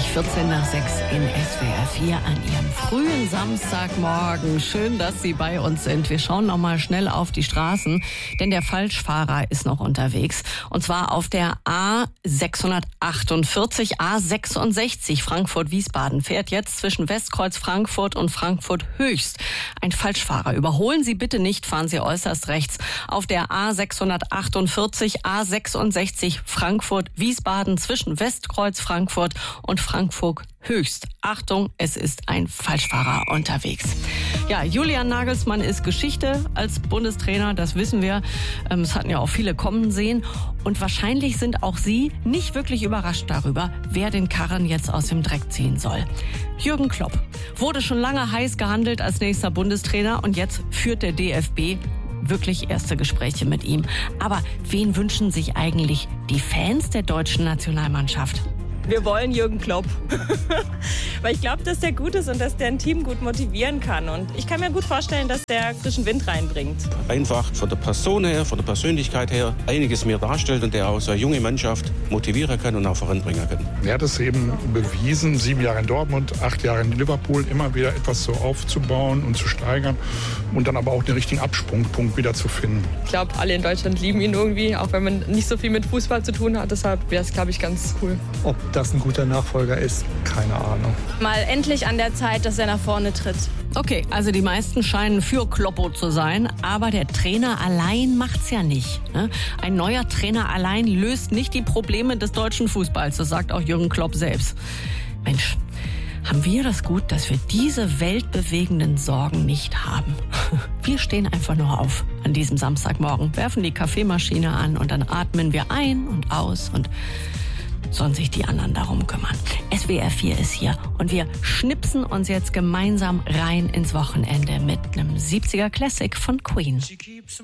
14 nach 6 in SWR 4 an Ihrem frühen Samstagmorgen. Schön, dass Sie bei uns sind. Wir schauen noch mal schnell auf die Straßen, denn der Falschfahrer ist noch unterwegs. Und zwar auf der A648, A66 Frankfurt-Wiesbaden fährt jetzt zwischen Westkreuz Frankfurt und Frankfurt Höchst ein Falschfahrer. Überholen Sie bitte nicht, fahren Sie äußerst rechts. Auf der A648, A66 Frankfurt-Wiesbaden zwischen Westkreuz Frankfurt und Frankfurt Höchst. Achtung, es ist ein Falschfahrer unterwegs. Ja, Julian Nagelsmann ist Geschichte als Bundestrainer, das wissen wir. Es hatten ja auch viele kommen sehen. Und wahrscheinlich sind auch Sie nicht wirklich überrascht darüber, wer den Karren jetzt aus dem Dreck ziehen soll. Jürgen Klopp wurde schon lange heiß gehandelt als nächster Bundestrainer und jetzt führt der DFB wirklich erste Gespräche mit ihm. Aber wen wünschen sich eigentlich die Fans der deutschen Nationalmannschaft? Wir wollen Jürgen Klopp. Weil ich glaube, dass der gut ist und dass der ein Team gut motivieren kann. Und ich kann mir gut vorstellen, dass der frischen Wind reinbringt. Einfach von der Person her, von der Persönlichkeit her einiges mehr darstellt und der auch so eine junge Mannschaft motivieren kann und auch voranbringen kann. Er hat es eben bewiesen, 7 Jahre in Dortmund, 8 Jahre in Liverpool, immer wieder etwas so aufzubauen und zu steigern und dann aber auch den richtigen Absprungpunkt wieder zu finden. Ich glaube, alle in Deutschland lieben ihn irgendwie, auch wenn man nicht so viel mit Fußball zu tun hat. Deshalb wäre es, glaube ich, ganz cool. Ob das ein guter Nachfolger ist, keine Ahnung. Mal endlich an der Zeit, dass er nach vorne tritt. Okay, also die meisten scheinen für Kloppo zu sein, aber der Trainer allein macht's ja nicht. Ne? Ein neuer Trainer allein löst nicht die Probleme des deutschen Fußballs, das sagt auch Jürgen Klopp selbst. Mensch, haben wir das gut, dass wir diese weltbewegenden Sorgen nicht haben. Wir stehen einfach nur auf an diesem Samstagmorgen, werfen die Kaffeemaschine an und dann atmen wir ein und aus und sollen sich die anderen darum kümmern. SWR 4 ist hier und wir schnipsen uns jetzt gemeinsam rein ins Wochenende mit einem 70er Classic von Queen.